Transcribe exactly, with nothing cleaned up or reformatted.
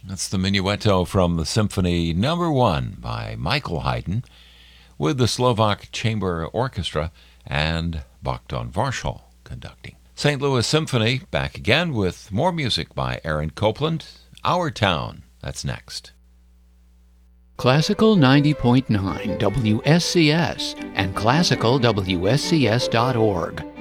That's the Minuetto from the Symphony Number One by Michael Haydn with the Slovak Chamber Orchestra and Bogdan Varshal conducting. Saint Louis Symphony back again with more music by Aaron Copland. Our Town, that's next. Classical ninety point nine W S C S and classical W S C S dot org.